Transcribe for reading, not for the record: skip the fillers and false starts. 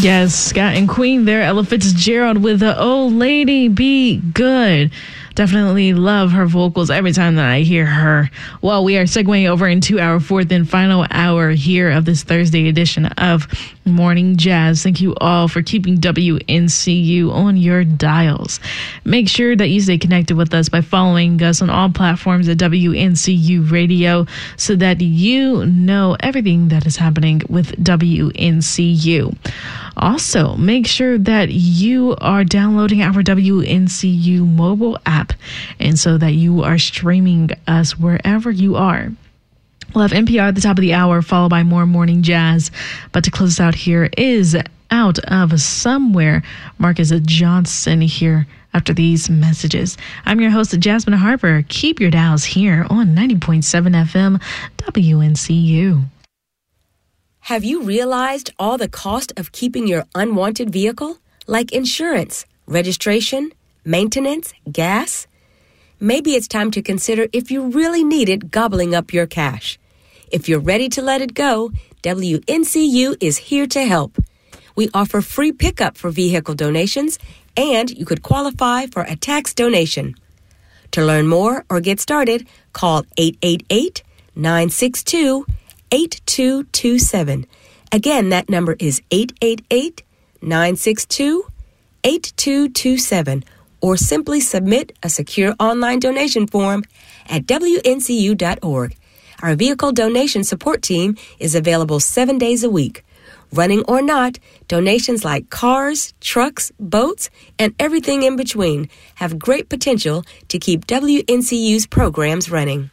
Yes, Scott and Queen there. Ella Fitzgerald with the "Oh Lady Be Good." Definitely love her vocals every time that I hear her. Well, we are segueing over into our fourth and final hour here of this Thursday edition of Morning Jazz. Thank you all for keeping WNCU on your dials. Make sure that you stay connected with us by following us on all platforms at WNCU Radio so that you know everything that is happening with WNCU. Also, make sure that you are downloading our WNCU mobile app and so that you are streaming us wherever you are. We'll have NPR at the top of the hour, followed by more Morning Jazz. But to close us out here is Out of Somewhere, Marcus Johnson here after these messages. I'm your host, Jasmine Harper. Keep your dials here on 90.7 FM WNCU. Have you realized all the cost of keeping your unwanted vehicle? Like insurance, registration, maintenance, gas? Maybe it's time to consider if you really need it gobbling up your cash. If you're ready to let it go, WNCU is here to help. We offer free pickup for vehicle donations, and you could qualify for a tax donation. To learn more or get started, call 888-962-8227. Again, that number is 888-962-8227, or simply submit a secure online donation form at WNCU.org. Our vehicle donation support team is available 7 days a week. Running or not, donations like cars, trucks, boats, and everything in between have great potential to keep WNCU's programs running.